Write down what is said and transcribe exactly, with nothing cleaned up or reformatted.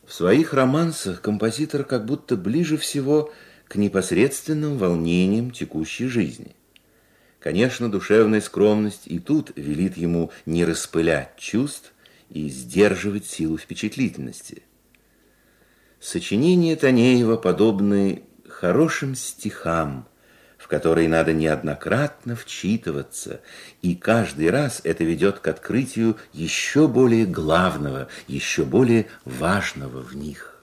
В своих романсах композитор как будто ближе всего к непосредственным волнениям текущей жизни. Конечно, душевная скромность и тут велит ему не распылять чувств и сдерживать силу впечатлительности. Сочинения Танеева подобны хорошим стихам, в которые надо неоднократно вчитываться, и каждый раз это ведет к открытию еще более главного, еще более важного в них.